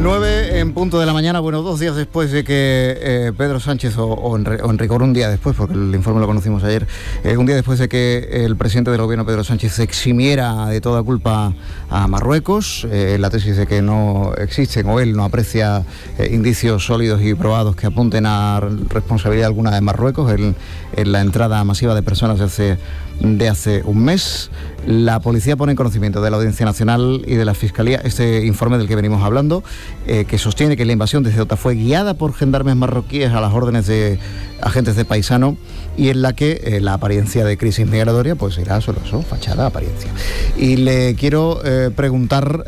9 en punto de la mañana, bueno, 2 días después de que Pedro Sánchez, o en rigor un día después, porque el informe lo conocimos ayer, un día después de que el presidente del gobierno, Pedro Sánchez, eximiera de toda culpa a Marruecos, la tesis de que no existen, o él no aprecia indicios sólidos y probados que apunten a responsabilidad alguna de Marruecos en la entrada masiva de personas de hace un mes. La policía pone en conocimiento de la Audiencia Nacional y de la Fiscalía este informe del que venimos hablando, que sostiene que la invasión de Ceuta fue guiada por gendarmes marroquíes a las órdenes de agentes de Paisano, y en la que la apariencia de crisis migratoria pues era solo eso, fachada, apariencia. Y le quiero preguntar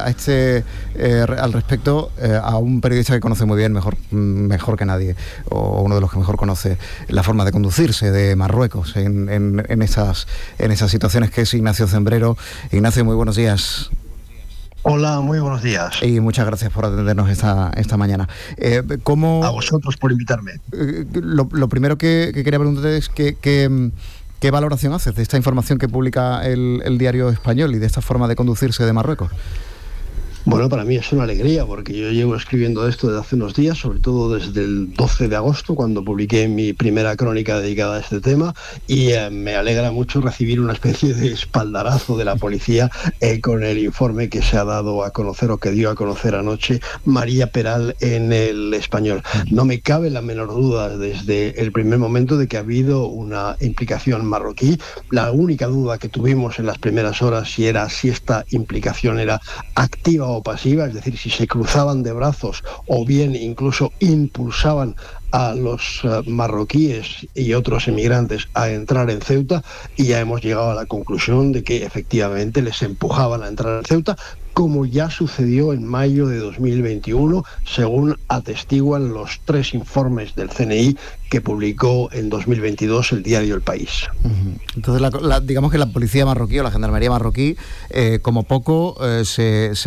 al respecto a un periodista que conoce muy bien, mejor que nadie, o uno de los que mejor conoce la forma de conducirse de Marruecos en esas situaciones, que es Ignacio Zembrero. Ignacio, muy buenos días. Hola, muy buenos días. Y muchas gracias por atendernos esta mañana. A vosotros por invitarme. Lo primero que quería preguntarte es ¿qué valoración haces de esta información que publica el diario español y de esta forma de conducirse de Marruecos? Bueno, para mí es una alegría, porque yo llevo escribiendo esto desde hace unos días, sobre todo desde el 12 de agosto, cuando publiqué mi primera crónica dedicada a este tema, y me alegra mucho recibir una especie de espaldarazo de la policía con el informe que se ha dado a conocer, o que dio a conocer anoche María Peral en El Español. No me cabe la menor duda desde el primer momento de que ha habido una implicación marroquí. La única duda que tuvimos en las primeras horas si esta implicación era activa o pasiva, es decir, si se cruzaban de brazos o bien incluso impulsaban a los marroquíes y otros emigrantes a entrar en Ceuta, y ya hemos llegado a la conclusión de que efectivamente les empujaban a entrar en Ceuta, como ya sucedió en mayo de 2021, según atestiguan los 3 informes del CNI que publicó en 2022 el diario El País. Entonces, digamos que la policía marroquí o la gendarmería marroquí, como poco, es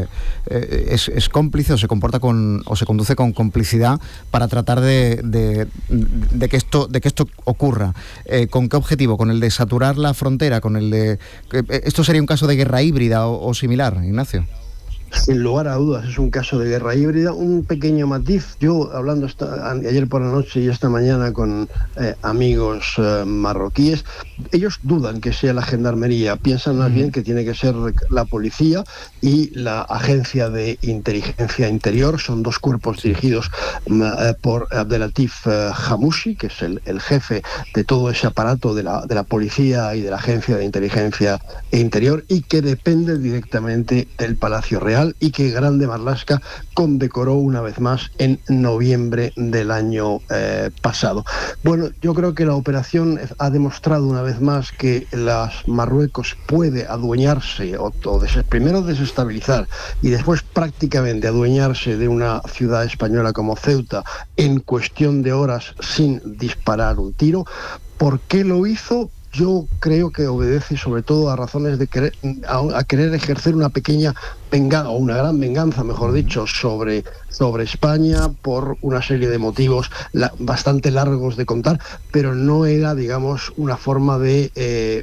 cómplice, o se comporta o se conduce con complicidad para tratar de que esto ocurra. ¿Con qué objetivo? ¿Con el de saturar la frontera? ¿Con el de esto sería un caso de guerra híbrida o similar, Ignacio? Sin lugar a dudas es un caso de guerra híbrida. Un pequeño matiz: yo hablando ayer por la noche y esta mañana con amigos marroquíes, ellos dudan que sea la gendarmería, piensan más bien que tiene que ser la policía y la Agencia de Inteligencia Interior. Son 2 cuerpos dirigidos por Abdelatif Hamouchi, que es el jefe de todo ese aparato de la policía y de la Agencia de Inteligencia Interior, y que depende directamente del Palacio Real, y que Grande Marlaska condecoró una vez más en noviembre del año pasado. Bueno, yo creo que la operación ha demostrado una vez más que Marruecos puede adueñarse, primero desestabilizar y después prácticamente adueñarse de una ciudad española como Ceuta en cuestión de horas sin disparar un tiro. ¿Por qué lo hizo? Yo creo que obedece sobre todo a razones de querer ejercer una pequeña venganza, o una gran venganza, mejor dicho, sobre España, por una serie de motivos bastante largos de contar, pero no era, digamos, una forma de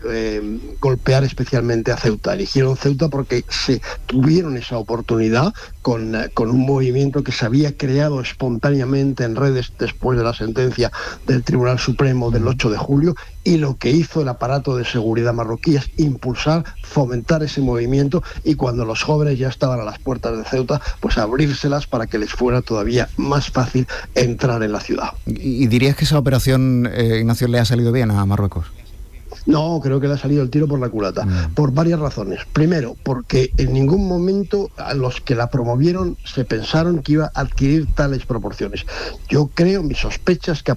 golpear especialmente a Ceuta. Eligieron Ceuta porque se tuvieron esa oportunidad con un movimiento que se había creado espontáneamente en redes después de la sentencia del Tribunal Supremo del 8 de julio, y lo que hizo el aparato de seguridad marroquí es impulsar, fomentar ese movimiento, y cuando los jóvenes ya estaban a las puertas de Ceuta, pues abrírselas para que les fuera todavía más fácil entrar en la ciudad. ¿Y dirías que esa operación, Ignacio, le ha salido bien a Marruecos? No, creo que le ha salido el tiro por la culata, por varias razones. Primero, porque en ningún momento a los que la promovieron se pensaron que iba a adquirir tales proporciones. Yo creo, mis sospechas, que